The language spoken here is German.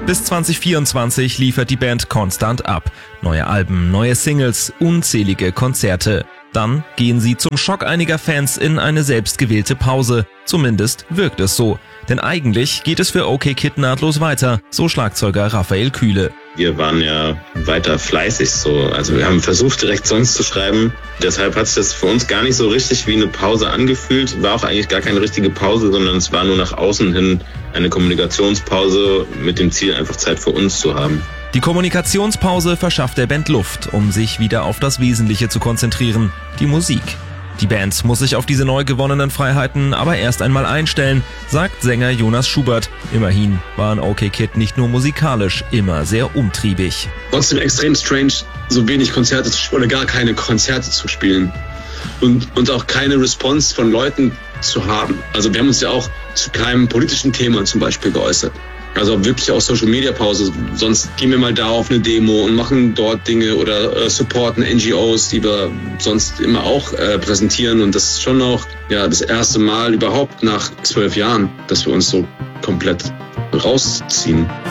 Bis 2024 liefert die Band konstant ab. Neue Alben, neue Singles, unzählige Konzerte. Dann gehen sie zum Schock einiger Fans in eine selbstgewählte Pause. Zumindest wirkt es so. Denn eigentlich geht es für OK Kid nahtlos weiter, so Schlagzeuger Raphael Kühle. Wir waren ja weiter fleißig so. Also wir haben versucht, direkt Songs zu schreiben. Deshalb hat sich das für uns gar nicht so richtig wie eine Pause angefühlt. War auch eigentlich gar keine richtige Pause, sondern es war nur nach außen hin eine Kommunikationspause mit dem Ziel, einfach Zeit für uns zu haben. Die Kommunikationspause verschafft der Band Luft, um sich wieder auf das Wesentliche zu konzentrieren, die Musik. Die Band muss sich auf diese neu gewonnenen Freiheiten aber erst einmal einstellen, sagt Sänger Jonas Schubert. Immerhin waren OK Kid nicht nur musikalisch immer sehr umtriebig. Trotzdem extrem strange, so wenig Konzerte oder gar keine Konzerte zu spielen und auch keine Response von Leuten zu haben. Also wir haben uns ja auch zu keinem politischen Thema zum Beispiel geäußert. Also wirklich auch Social-Media-Pause. Sonst gehen wir mal da auf eine Demo und machen dort Dinge oder supporten NGOs, die wir sonst immer auch präsentieren. Und das ist schon auch das erste Mal überhaupt nach 12 Jahren, dass wir uns so komplett rausziehen.